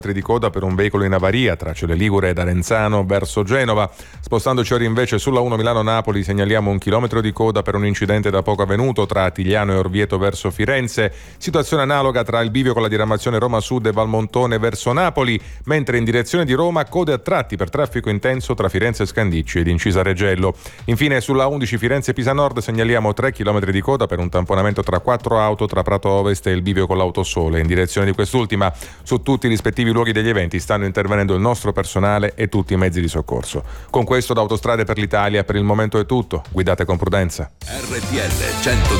di coda per un veicolo in avaria tra Celle Ligure ed Arenzano verso Genova. Spostandoci ora invece sulla 1 Milano-Napoli segnaliamo 1 chilometro di coda per un incidente da poco avvenuto tra Tigliano e Orvieto verso Firenze. Situazione analoga tra il bivio con la diramazione Roma Sud e Valmontone verso Napoli, mentre in direzione di Roma code a tratti per traffico intenso tra Firenze Scandicci ed Incisa Reggello. Infine sulla 11 Firenze-Pisa Nord segnaliamo 3 chilometri di coda per un tamponamento tra 4 auto tra Prato Ovest e il bivio con l'Autosole. In direzione di quest'ultima, su tutti i rispettivi luoghi degli eventi stanno intervenendo il nostro personale e tutti i mezzi di soccorso. Con questo da Autostrade per l'Italia per il momento è tutto. Guidate con prudenza. RTL 102.